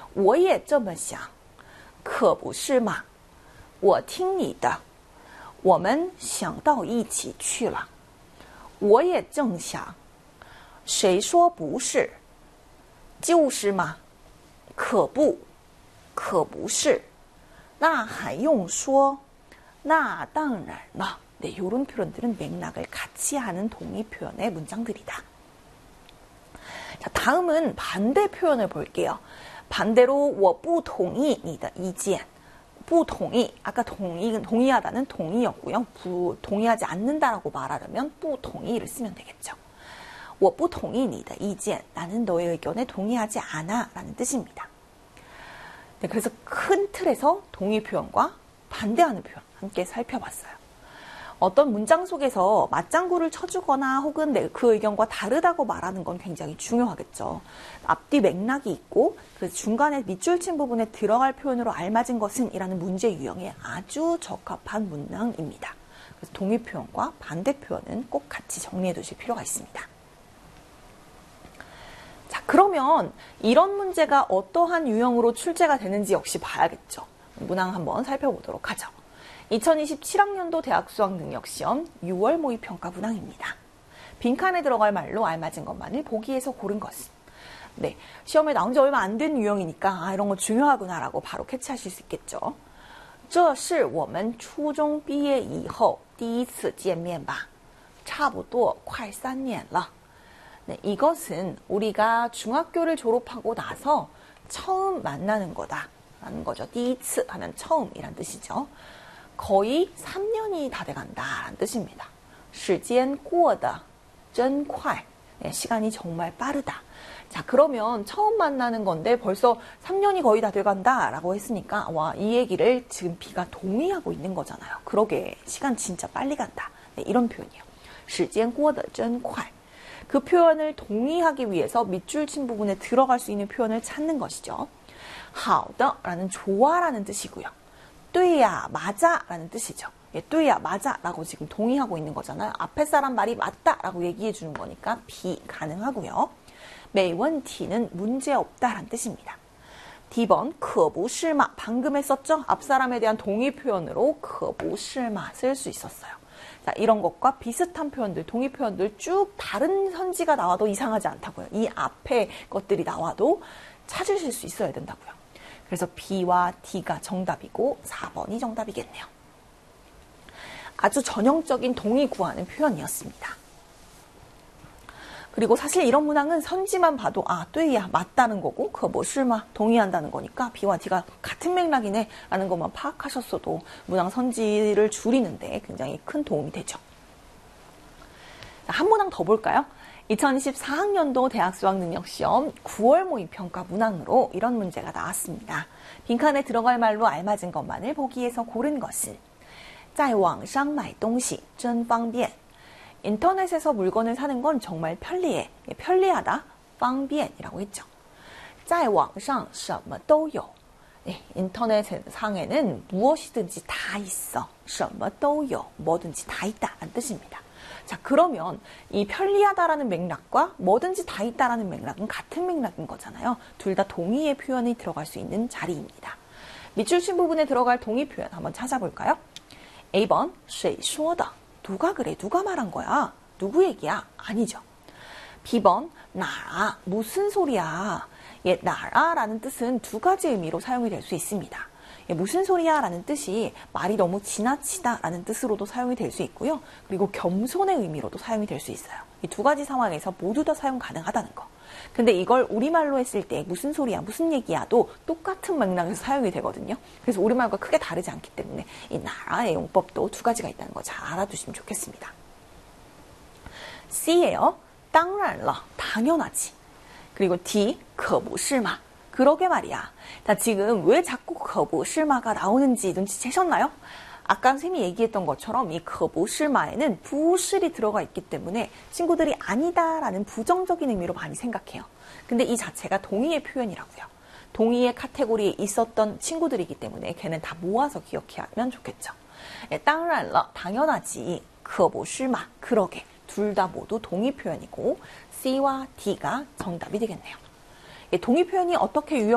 我也这么想可不是嘛我听你的我们想到一起去了我也正想谁说不是就是嘛可不是那还用说那当然了네, 이런 표현들은 맥락을 같이 하는 동의 표현의 문장들이다. 자, 다음은 반대 표현을 볼게요. 반대로 我不同意你的意见不同意 아까 동의하다는 동의였고요. 동의하지 않는다라고 말하려면 不同意를 쓰면 되겠죠. 我不同意你的意见 나는 너의 의견에 동의하지 않아 라는 뜻입니다. 네, 그래서 큰 틀에서 동의 표현과 반대하는 표현 함께 살펴봤어요. 어떤 문장 속에서 맞장구를 쳐주거나 혹은 그 의견과 다르다고 말하는 건 굉장히 중요하겠죠. 앞뒤 맥락이 있고 그 중간에 밑줄 친 부분에 들어갈 표현으로 알맞은 것은 이라는 문제 유형에 아주 적합한 문장입니다. 그래서 동의 표현과 반대 표현은 꼭 같이 정리해 두실 필요가 있습니다. 자, 그러면 이런 문제가 어떠한 유형으로 출제가 되는지 역시 봐야겠죠. 문항 한번 살펴보도록 하죠. 2027학년도 대학 수학능력시험 6월 모의평가 문항입니다. 빈칸에 들어갈 말로 알맞은 것만을 보기에서 고른 것은 네, 시험에 나온 지 얼마 안 된 유형이니까 이런 거 중요하구나라고 바로 캐치하실 수 있겠죠. 这是我们初中毕业以后第一次见面吧差不多快3年了 네, 이것은 우리가 중학교를 졸업하고 나서 처음 만나는 거다라는 거죠. 第一次 하면 처음이란 뜻이죠. 거의 3년이 다 돼간다라는 뜻입니다. 时间过得真快 네, 시간이 정말 빠르다. 자, 그러면 처음 만나는 건데 벌써 3년이 거의 다 돼간다라고 했으니까 와, 이 얘기를 지금 B가 동의하고 있는 거잖아요. 그러게 시간 진짜 빨리 간다. 네, 이런 표현이에요. 时间过得真快 그 표현을 동의하기 위해서 밑줄 친 부분에 들어갈 수 있는 표현을 찾는 것이죠. 好的 라는 좋아라는 뜻이고요. 对呀 맞아 라는 뜻이죠. 예, 对呀 맞아 라고 지금 동의하고 있는 거잖아요. 앞에 사람 말이 맞다 라고 얘기해 주는 거니까 B 가능하고요. 没问题는 문제없다 라는 뜻입니다. D번 可不是嘛 방금 했었죠? 앞 사람에 대한 동의 표현으로 可不是嘛 쓸 수 있었어요. 자, 이런 것과 비슷한 표현들, 동의 표현들 쭉 다른 선지가 나와도 이상하지 않다고요. 이 앞에 것들이 나와도 찾으실 수 있어야 된다고요. 그래서 B와 D가 정답이고 4번이 정답이겠네요. 아주 전형적인 동의 구하는 표현이었습니다. 그리고 사실 이런 문항은 선지만 봐도 对呀 맞다는 거고 可不是嘛 동의한다는 거니까 B와 D가 같은 맥락이네 라는 것만 파악하셨어도 문항 선지를 줄이는데 굉장히 큰 도움이 되죠. 한 문항 더 볼까요? 2024학년도 대학 수학능력시험 9월 모의평가 문항으로 이런 문제가 나왔습니다. 빈칸에 들어갈 말로 알맞은 것만을 보기에서 고른 것은 在网上买东西真方便 인터넷에서 물건을 사는 건 정말 편리해. 편리하다. 方便이라고 했죠. 在网上什么都有 인터넷 상에는 무엇이든지 다 있어. 什么都有 뭐든지 다 있다 라는 뜻입니다. 자, 그러면 이 편리하다라는 맥락과 뭐든지 다 있다라는 맥락은 같은 맥락인 거잖아요. 둘 다 동의의 표현이 들어갈 수 있는 자리입니다. 밑줄 친 부분에 들어갈 동의 표현 한번 찾아볼까요? A번 谁说的 누가 그래? 누가 말한 거야? 누구 얘기야? 아니죠. B번 나라 무슨 소리야? 예, 나라라는 뜻은 두 가지 의미로 사용이 될 수 있습니다. 예, 무슨 소리야? 라는 뜻이 말이 너무 지나치다 라는 뜻으로도 사용이 될 수 있고요. 그리고 겸손의 의미로도 사용이 될 수 있어요. 이 두 가지 상황에서 모두 다 사용 가능하다는 거. 근데 이걸 우리말로 했을 때 무슨 소리야, 무슨 얘기야도 똑같은 맥락에서 사용이 되거든요. 그래서 우리말과 크게 다르지 않기 때문에 이 나라의 용법도 두 가지가 있다는 거 잘 알아두시면 좋겠습니다. C예요. 当然了, 당연하지. 그리고 D, 可不是嘛. 그러게 말이야. 자, 지금 왜 자꾸 可不是마가 나오는지 눈치채셨나요? 아까 선생님이 얘기했던 것처럼 이 可不是마에는 부실이 들어가 있기 때문에 친구들이 아니다라는 부정적인 의미로 많이 생각해요. 근데 이 자체가 동의의 표현이라고요. 동의의 카테고리에 있었던 친구들이기 때문에 걔는 다 모아서 기억하면 좋겠죠. 当然了, 당연하지. 可不是마, 그러게. 둘 다 모두 동의 표현이고 C와 D가 정답이 되겠네요. 동의 표현이 어떻게 유형